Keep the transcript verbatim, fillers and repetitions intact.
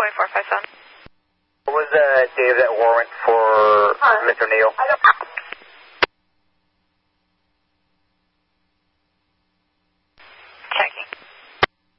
twenty-four five seven. What was the day of that warrant for Mister Neal?